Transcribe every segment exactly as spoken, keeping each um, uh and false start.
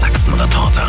Niedersachsen-Reporter.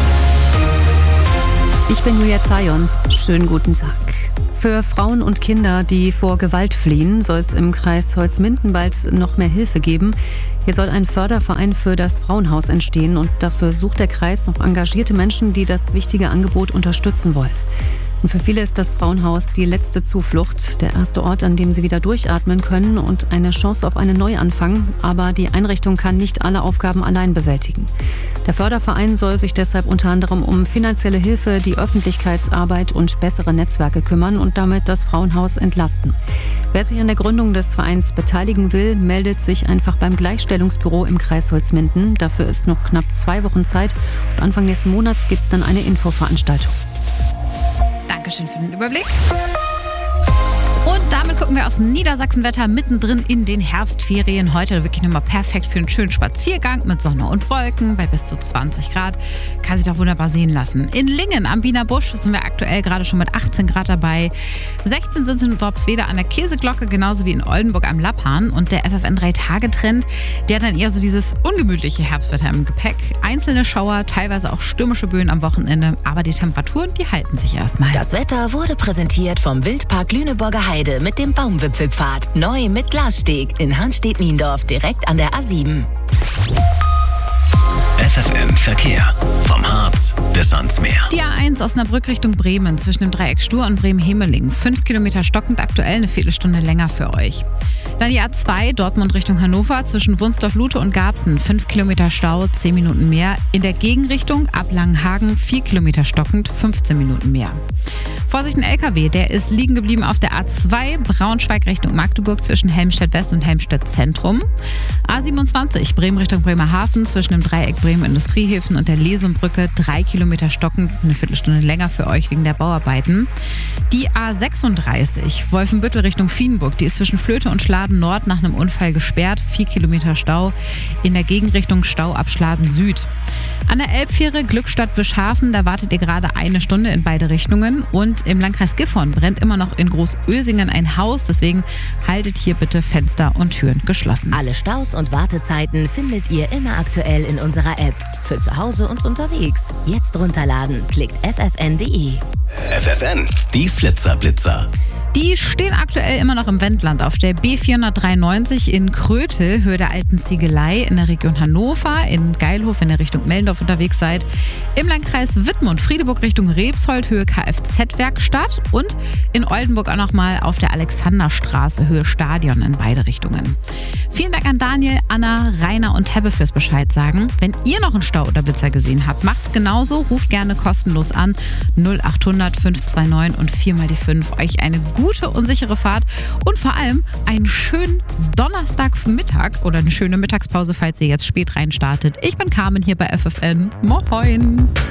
Ich bin Julia Zayons. Schönen guten Tag. Für Frauen und Kinder, die vor Gewalt fliehen, soll es im Kreis Holzminden bald noch mehr Hilfe geben. Hier soll ein Förderverein für das Frauenhaus entstehen und dafür sucht der Kreis noch engagierte Menschen, die das wichtige Angebot unterstützen wollen. Und für viele ist das Frauenhaus die letzte Zuflucht, der erste Ort, an dem sie wieder durchatmen können und eine Chance auf einen Neuanfang. Aber die Einrichtung kann nicht alle Aufgaben allein bewältigen. Der Förderverein soll sich deshalb unter anderem um finanzielle Hilfe, die Öffentlichkeitsarbeit und bessere Netzwerke kümmern und damit das Frauenhaus entlasten. Wer sich an der Gründung des Vereins beteiligen will, meldet sich einfach beim Gleichstellungsbüro im Kreis Holzminden. Dafür ist noch knapp zwei Wochen Zeit und Anfang nächsten Monats gibt es dann eine Infoveranstaltung. Dankeschön für den Überblick. Und damit gucken wir aufs Niedersachsenwetter mittendrin in den Herbstferien. Heute wirklich nochmal perfekt für einen schönen Spaziergang mit Sonne und Wolken bei bis zu zwanzig Grad. Kann sich doch wunderbar sehen lassen. In Lingen am Wiener Busch sind wir aktuell gerade schon mit achtzehn Grad dabei. sechzehn sind es in Worpswede an der Käseglocke, genauso wie in Oldenburg am Lappan. Und der F F N drei Tage Trend, der hat dann eher so dieses ungemütliche Herbstwetter im Gepäck. Einzelne Schauer, teilweise auch stürmische Böen am Wochenende. Aber die Temperaturen, die halten sich erstmal. Das Wetter wurde präsentiert vom Wildpark Lüneburger Heide mit dem Baumwipfelpfad. Neu mit Glassteg in Hanstedt-Niendorf, direkt an der A sieben. F F N Verkehr. Vom Harz bis ans Meer. Die A eins Osnabrück Richtung Bremen zwischen dem Dreieck Stur und Bremen-Hemeling. Fünf Kilometer stockend, aktuell eine Viertelstunde länger für euch. Dann die A zwei Dortmund Richtung Hannover zwischen Wunsdorf-Lute und Garbsen. Fünf Kilometer Stau, zehn Minuten mehr. In der Gegenrichtung ab Langenhagen vier Kilometer stockend, fünfzehn Minuten mehr. Vorsicht, ein L K W, der ist liegen geblieben auf der A zwei Braunschweig Richtung Magdeburg zwischen Helmstedt West und Helmstedt Zentrum. A siebenundzwanzig Bremen Richtung Bremerhaven zwischen dem Dreieck Bremen Industriehäfen und der Lesumbrücke drei Kilometer stockend, eine Viertelstunde länger für euch wegen der Bauarbeiten. Die A sechsunddreißig Wolfenbüttel Richtung Vienburg, die ist zwischen Flöte und Schladen Nord nach einem Unfall gesperrt, vier Kilometer Stau. In der Gegenrichtung Stau ab Schladen Süd. An der Elbfähre Glückstadt-Wischhafen, da wartet ihr gerade eine Stunde in beide Richtungen. Und im Landkreis Gifhorn brennt immer noch in Großösingen ein Haus, deswegen haltet hier bitte Fenster und Türen geschlossen. Alle Staus und Wartezeiten findet ihr immer aktuell in unserer App. Für zu Hause und unterwegs. Jetzt runterladen. Klickt f f n punkt d e. F F N, die Flitzerblitzer. Die stehen aktuell immer noch im Wendland auf der B vierhundertdreiundneunzig in Krötel, Höhe der alten Ziegelei in der Region Hannover, in Geilhof, wenn ihr Richtung Mellendorf unterwegs seid, im Landkreis Wittmund, Friedeburg Richtung Rebsold, Höhe Kfz-Werkstatt und in Oldenburg auch nochmal auf der Alexanderstraße, Höhe Stadion in beide Richtungen. Vielen Dank an Daniel, Anna, Rainer und Tebbe fürs Bescheid sagen. Wenn ihr noch einen Stau oder Blitzer gesehen habt, macht's genauso, ruft gerne kostenlos an null achthundert fünf zwei neun und vier mal die fünf. Euch eine gute und sichere Fahrt und vor allem einen schönen Donnerstagmittag oder eine schöne Mittagspause, falls ihr jetzt spät reinstartet. Ich bin Carmen hier bei F F N. Moin!